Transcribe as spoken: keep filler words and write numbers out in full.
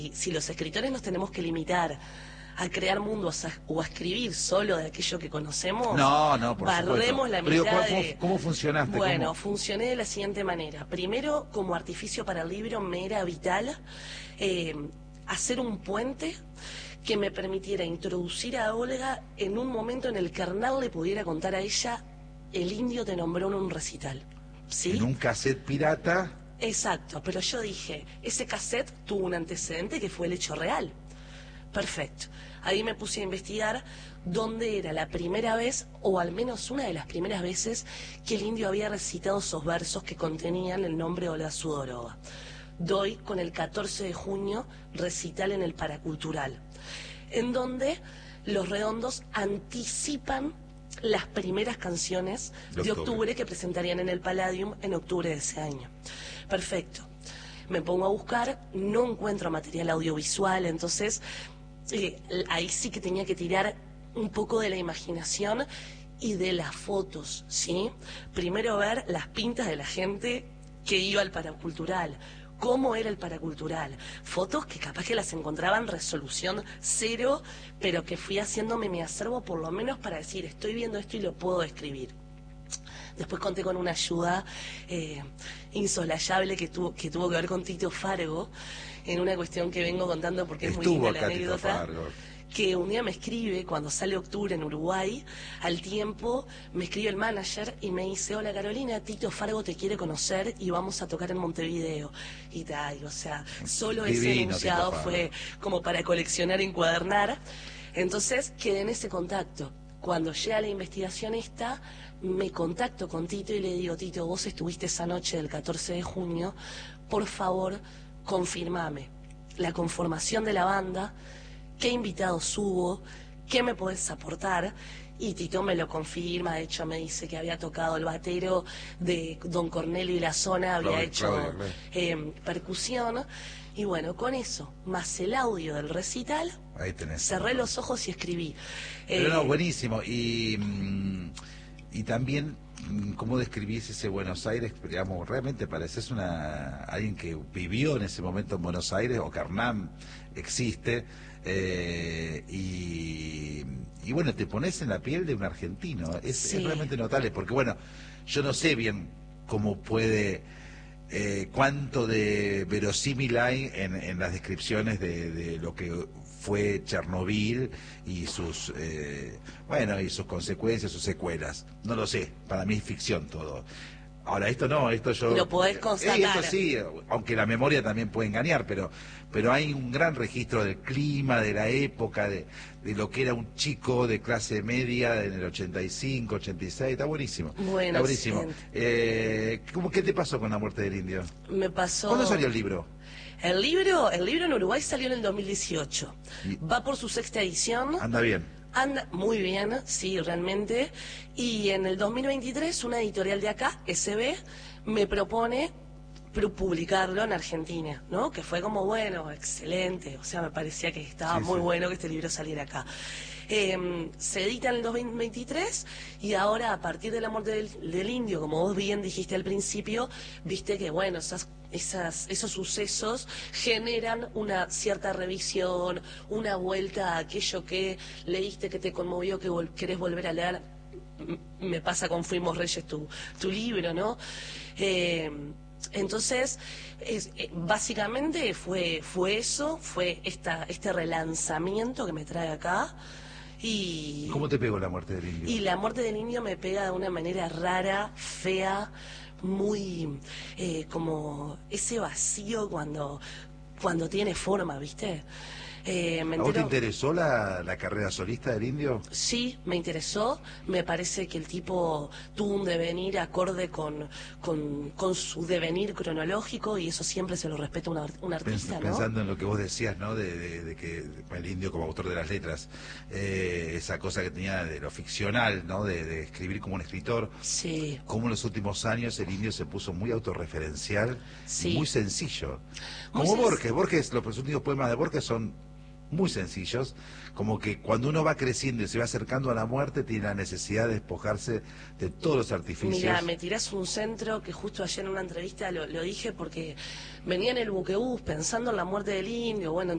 Y si los escritores nos tenemos que limitar a crear mundos a, o a escribir solo de aquello que conocemos, no, no, por barremos supuesto. la Pero, mitad ¿cómo, de... ¿Cómo funcionaste? Bueno, ¿Cómo? funcioné de la siguiente manera. Primero, como artificio para el libro, me era vital eh, hacer un puente que me permitiera introducir a Olga en un momento en el que Hernán le pudiera contar a ella: el indio te nombró en un recital. ¿Sí? En un cassette pirata. Exacto, pero yo dije, ese cassette tuvo un antecedente que fue el hecho real. Perfecto. Ahí me puse a investigar dónde era la primera vez, o al menos una de las primeras veces, que el indio había recitado esos versos que contenían el nombre Olga Sudorova. Doy con el catorce de junio recital en el Paracultural, en donde Los Redondos anticipan las primeras canciones de, de octubre. octubre que presentarían en el Palladium en octubre de ese año. Perfecto. Me pongo a buscar, no encuentro material audiovisual, entonces eh, ahí sí que tenía que tirar un poco de la imaginación y de las fotos, ¿sí? Primero ver las pintas de la gente que iba al Paracultural, cómo era el Paracultural, fotos que capaz que las encontraba en resolución cero, pero que fui haciéndome mi acervo por lo menos para decir, estoy viendo esto y lo puedo escribir. Después conté con una ayuda eh, insolayable que tuvo, que tuvo que ver con Tito Fargo, en una cuestión que vengo contando porque es muy linda la anécdota. Que un día me escribe, cuando sale octubre en Uruguay, al tiempo me escribe el manager y me dice: hola Carolina, Tito Fargo te quiere conocer y vamos a tocar en Montevideo. Y tal, o sea, solo Divino, ese enunciado fue como para coleccionar, encuadernar. Entonces quedé en ese contacto. Cuando llega la investigación esta, me contacto con Tito y le digo: Tito, vos estuviste esa noche del catorce de junio, por favor, confirmame la conformación de la banda, qué invitados hubo, qué me podés aportar. Y Tito me lo confirma, de hecho me dice que había tocado el batero de Don Cornelio y la zona, había Claudio, hecho Claudio, Claudio. Eh, percusión. Y bueno, con eso, más el audio del recital, ahí tenés, cerré los ojos y escribí. Pero eh, no, buenísimo. Y, y también, ¿cómo describís ese Buenos Aires? Digamos, realmente pareces una alguien que vivió en ese momento en Buenos Aires, o que Hernán existe, eh, y, y bueno, te pones en la piel de un argentino. Es, sí. es realmente notable, porque bueno, yo no sé bien cómo puede... Eh, cuánto de verosímil hay en, en las descripciones de, de lo que fue Chernobyl y sus eh, bueno y sus consecuencias, sus secuelas. No lo sé, para mí es ficción todo. Ahora, esto no, esto yo... Lo podés constatar. Eh, esto sí, aunque la memoria también puede engañar, pero pero hay un gran registro del clima, de la época, de, de lo que era un chico de clase media en el ochenta y cinco, ochenta y seis, está buenísimo. Bueno, está buenísimo. Eh, ¿cómo, ¿Qué te pasó con La muerte del indio? Me pasó... ¿Cuándo salió el libro? El libro, el libro en Uruguay salió en el dos mil dieciocho. Y... va por su sexta edición. Anda bien. Anda muy bien, sí, realmente. Y en el dos mil veintitrés una editorial de acá, S B, me propone publicarlo en Argentina, ¿no? Que fue como, bueno, excelente, o sea, me parecía que estaba sí, muy sí. bueno que este libro saliera acá. Eh, se edita en el dos mil veintitrés y ahora, a partir de La muerte del, del indio, como vos bien dijiste al principio, viste que, bueno, esas, esas, esos sucesos generan una cierta revisión, una vuelta a aquello que leíste, que te conmovió, que vol querés volver a leer. Me pasa con Fuimos Reyes, tu, tu libro, ¿no? Eh, Entonces, es, eh, básicamente fue fue eso, fue esta este relanzamiento que me trae acá. Y ¿cómo te pegó La muerte del indio? Y La muerte del indio me pega de una manera rara, fea, muy eh, como ese vacío cuando cuando tiene forma, ¿viste? Eh, me ¿A vos te interesó la, la carrera solista del indio? Sí, me interesó. Me parece que el tipo tuvo un devenir acorde con, con, con su devenir cronológico, y eso siempre se lo respeta a un artista, ¿no? Pensando en lo que vos decías, ¿no? De, de, de que el indio como autor de las letras, eh, esa cosa que tenía de lo ficcional, ¿no? De, de escribir como un escritor. Sí. Como en los últimos años el indio se puso muy autorreferencial, sí. muy sencillo. Muy Como sen Borges. Borges, los últimos poemas de Borges son muy sencillos, como que cuando uno va creciendo y se va acercando a la muerte, tiene la necesidad de despojarse de todos los artificios. Mira, me tirás un centro que justo ayer en una entrevista lo, lo dije, porque venía en el buquebús pensando en La muerte del indio, bueno,